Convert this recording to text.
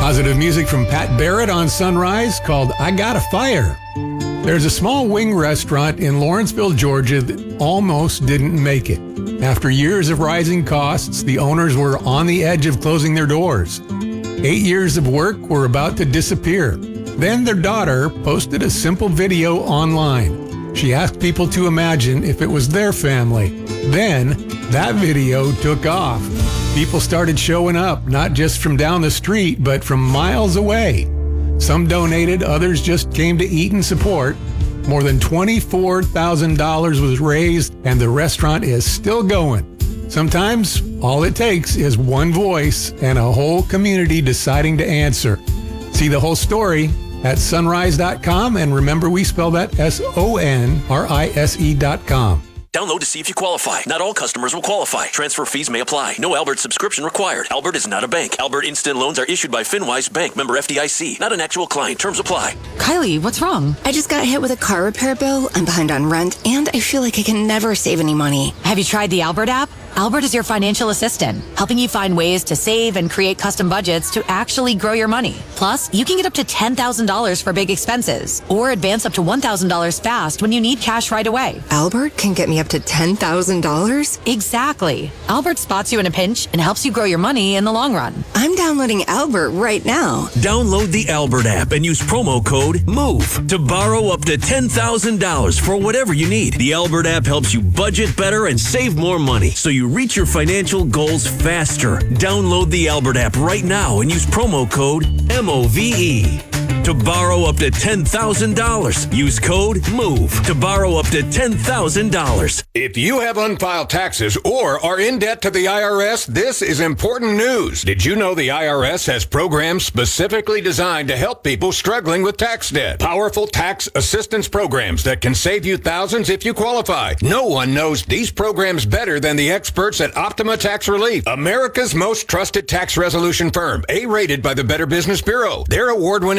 Positive music from Pat Barrett on Sunrise called I Got a Fire. There's a small wing restaurant in Lawrenceville, Georgia that almost didn't make it. After years of rising costs, the owners were on the edge of closing their doors. 8 years of work were about to disappear. Then their daughter posted a simple video online. She asked people to imagine if it was their family. Then that video took off. People started showing up, not just from down the street, but from miles away. Some donated, others just came to eat and support. More than $24,000 was raised, and the restaurant is still going. Sometimes all it takes is one voice and a whole community deciding to answer. See the whole story at sunrise.com, and remember we spell that SONRISE.com. Download to see if you qualify. Not all customers will qualify. Transfer fees may apply. No Albert subscription required. Albert is not a bank. Albert Instant Loans are issued by FinWise Bank, member FDIC. Not an actual client. Terms apply. Kylie, what's wrong? I just got hit with a car repair bill. I'm behind on rent, and I feel like I can never save any money. Have you tried the Albert app? Albert is your financial assistant, helping you find ways to save and create custom budgets to actually grow your money. Plus, you can get up to $10,000 for big expenses or advance up to $1,000 fast when you need cash right away. Albert can get me up to $10,000? Exactly. Albert spots you in a pinch and helps you grow your money in the long run. I'm downloading Albert right now. Download the Albert app and use promo code MOVE to borrow up to $10,000 for whatever you need. The Albert app helps you budget better and save more money, so you reach your financial goals faster. Download the Albert app right now and use promo code MOVE to borrow up to $10,000. Use code MOVE to borrow up to $10,000. If you have unfiled taxes or are in debt to the IRS, this is important news. Did you know the IRS has programs specifically designed to help people struggling with tax debt? Powerful tax assistance programs that can save you thousands if you qualify. No one knows these programs better than the experts at Optima Tax Relief, America's most trusted tax resolution firm, A-rated by the Better Business Bureau. Their award-winning